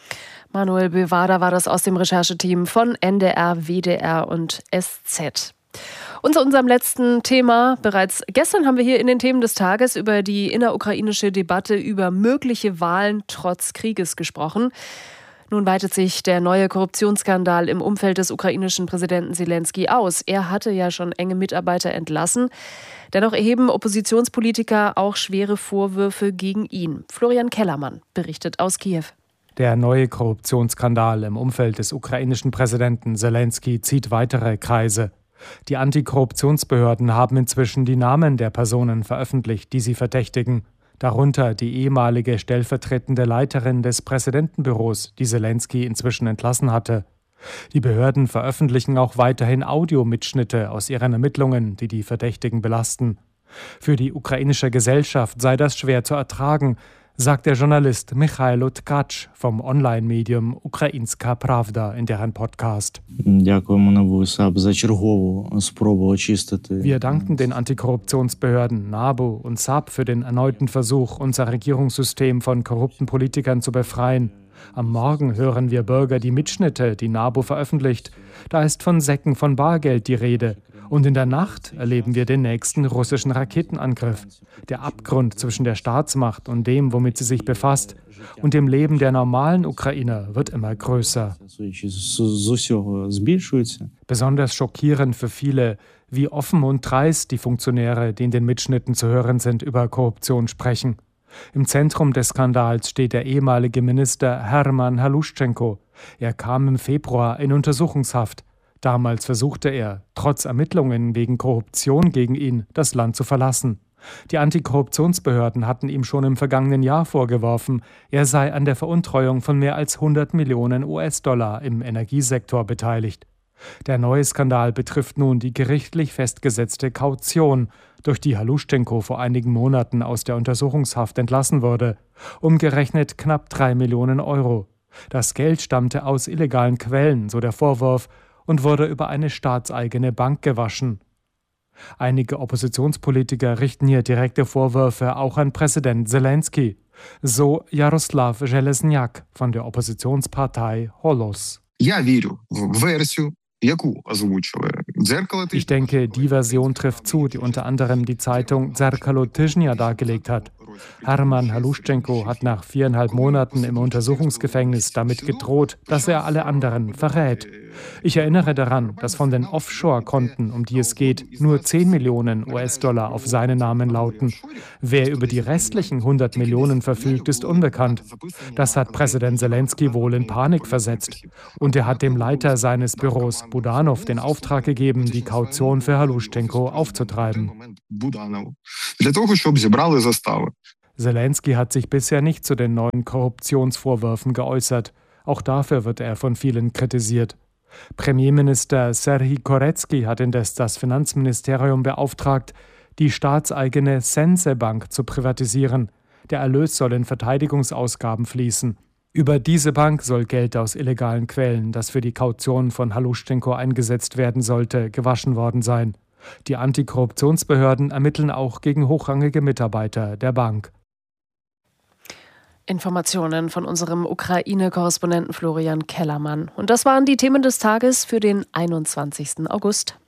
Manuel Böwader war das aus dem Rechercheteam von N D R, W D R und S Z. Und zu unserem letzten Thema. Bereits gestern haben wir hier in den Themen des Tages über die innerukrainische Debatte über mögliche Wahlen trotz Krieges gesprochen. Nun weitet sich der neue Korruptionsskandal im Umfeld des ukrainischen Präsidenten Selenskyj aus. Er hatte ja schon enge Mitarbeiter entlassen. Dennoch erheben Oppositionspolitiker auch schwere Vorwürfe gegen ihn. Florian Kellermann berichtet aus Kiew. Der neue Korruptionsskandal im Umfeld des ukrainischen Präsidenten Selenskyj zieht weitere Kreise. Die Antikorruptionsbehörden haben inzwischen die Namen der Personen veröffentlicht, die sie verdächtigen. Darunter die ehemalige stellvertretende Leiterin des Präsidentenbüros, die Selenskyj inzwischen entlassen hatte. Die Behörden veröffentlichen auch weiterhin Audiomitschnitte aus ihren Ermittlungen, die die Verdächtigen belasten. Für die ukrainische Gesellschaft sei das schwer zu ertragen, sagt der Journalist Michailo Tkacz vom Online-Medium Ukrainska Pravda in deren Podcast. Wir danken den Antikorruptionsbehörden N A B U und S A P für den erneuten Versuch, unser Regierungssystem von korrupten Politikern zu befreien. Am Morgen hören wir Bürger die Mitschnitte, die N A B U veröffentlicht. Da ist von Säcken von Bargeld die Rede. Und in der Nacht erleben wir den nächsten russischen Raketenangriff. Der Abgrund zwischen der Staatsmacht und dem, womit sie sich befasst, und dem Leben der normalen Ukrainer wird immer größer. Besonders schockierend für viele, wie offen und dreist die Funktionäre, die in den Mitschnitten zu hören sind, über Korruption sprechen. Im Zentrum des Skandals steht der ehemalige Minister Hermann Haluschenko. Er kam im Februar in Untersuchungshaft. Damals versuchte er, trotz Ermittlungen wegen Korruption gegen ihn, das Land zu verlassen. Die Antikorruptionsbehörden hatten ihm schon im vergangenen Jahr vorgeworfen, er sei an der Veruntreuung von mehr als hundert Millionen U S-Dollar im Energiesektor beteiligt. Der neue Skandal betrifft nun die gerichtlich festgesetzte Kaution, durch die Haluschenko vor einigen Monaten aus der Untersuchungshaft entlassen wurde. Umgerechnet knapp drei Millionen Euro. Das Geld stammte aus illegalen Quellen, so der Vorwurf, und wurde über eine staatseigene Bank gewaschen. Einige Oppositionspolitiker richten hier direkte Vorwürfe auch an Präsident Zelensky, so Jaroslav Železňak von der Oppositionspartei Holos. Ich denke, die Version trifft zu, die unter anderem die Zeitung Zerkalo Tyžnia dargelegt hat. Hermann Haluschenko hat nach viereinhalb Monaten im Untersuchungsgefängnis damit gedroht, dass er alle anderen verrät. Ich erinnere daran, dass von den Offshore-Konten, um die es geht, nur zehn Millionen U S-Dollar auf seinen Namen lauten. Wer über die restlichen hundert Millionen verfügt, ist unbekannt. Das hat Präsident Zelensky wohl in Panik versetzt. Und er hat dem Leiter seines Büros, Budanov, den Auftrag gegeben, die Kaution für Haluschenko aufzutreiben. Zelensky hat sich bisher nicht zu den neuen Korruptionsvorwürfen geäußert. Auch dafür wird er von vielen kritisiert. Premierminister Serhij Korecki hat indes das Finanzministerium beauftragt, die staatseigene Sense-Bank zu privatisieren. Der Erlös soll in Verteidigungsausgaben fließen. Über diese Bank soll Geld aus illegalen Quellen, das für die Kaution von Haluschenko eingesetzt werden sollte, gewaschen worden sein. Die Antikorruptionsbehörden ermitteln auch gegen hochrangige Mitarbeiter der Bank. Informationen von unserem Ukraine-Korrespondenten Florian Kellermann. Und das waren die Themen des Tages für den einundzwanzigsten August.